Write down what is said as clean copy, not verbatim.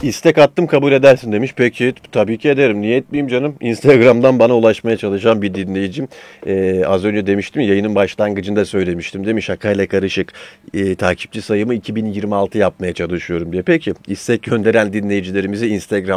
İstek attım, kabul edersin demiş. Peki tabii ki ederim. Niye etmeyeyim canım? Instagram'dan bana ulaşmaya çalışan bir dinleyicim. Az önce demiştim ya, yayının başlangıcında söylemiştim değil mi? Şakayla karışık takipçi sayımı 2026 yapmaya çalışıyorum diye. Peki istek gönderen dinleyicilerimizi Instagram